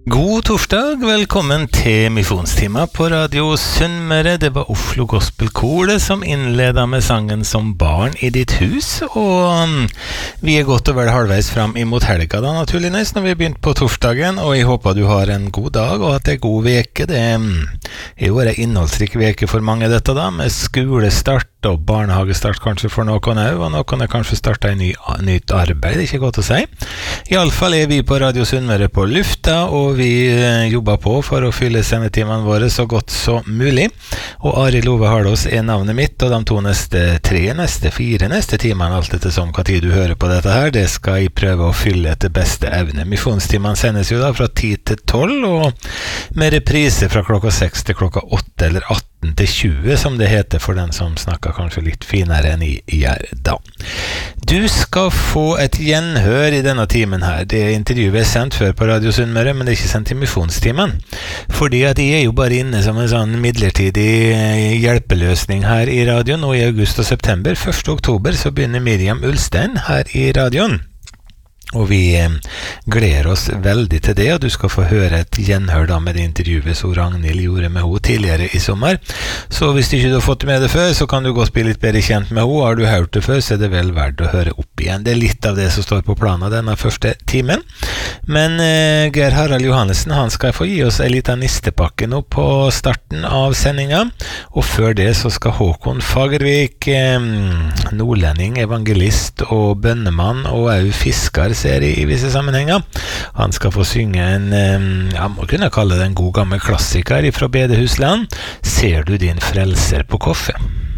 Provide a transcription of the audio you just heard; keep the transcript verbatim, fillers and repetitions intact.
God torsdag, velkommen til Misjonstime på Radio Sunnmøre. Det var Oslo Gospel Kor som innledet med sangen Som barn i ditt hus, og vi er godt og vel halvveis fram imot helga da, naturligvis, når vi har begynt på torsdagen, og jeg håper du har en god dag, og at det er god veke. Det er jo en innholdsrik veke for mange dette da, med skolestart og barnehagestart kanskje for noen òg, og noen er kanskje startet i ny, nytt arbeid, det er ikke godt å si. I alle fall er vi på Radio Sunnmøre på lufta, og vi jobber på for å fylle sendetimene våre så godt så mulig. Og Ari Love Harlås er navnet mitt, og de to neste tre, neste fire, neste timene, alt etter som hva tid du hører på dette her, det skal jeg prøve å fylle etter beste evne. Misjonstimene sendes jo da fra ti til tolv, og med reprise fra klokka seks til klokka åtte eller atten til tjue, som det heter for den som snakker kanskje litt finere enn jeg gjør da. Du skal få et gjenhør i denne timen her. Det intervjuet er sendt før på Radio Sunnmøre, men det er ikke sendt til misjonstimen. Fordi at jeg er jo bare inne som en sånn midlertidig hjelpeløsning her i radioen, og i august og september, første oktober, så begynner Miriam Ulstein her i radioen. Og vi gleder oss veldig til det, og du skal få høre et gjenhør da med det intervjuet som Ragnhild gjorde med henne tidligere i sommer. Så hvis du ikke har fått med det før, så kan du gå og bli litt bedre kjent med henne. Har du hørt det før, så er det vel verdt å høre opp igjen. Det er litt av det som står på planen denne første timen. Men eh, Geir Harald Johannessen, han skal få gi oss en liten nistepakke nå på starten av sendingen. Og før det så skal Håkon Fagervik, eh, nordlending, evangelist og bønnemann, og også fisker, ser i visse sammenhenger. Han skal få synge en, ja, må kunne kalle det en god gammel klassiker fra Bedehusland. Ser du din frelser på koffe?